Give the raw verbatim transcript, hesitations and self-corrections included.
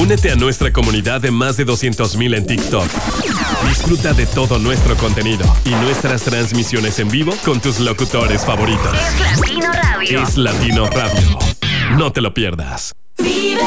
Únete a nuestra comunidad de más de doscientos mil en TikTok. Disfruta de todo nuestro contenido y nuestras transmisiones en vivo con tus locutores favoritos. Es Latino Radio. Es Latino Radio. No te lo pierdas. Vive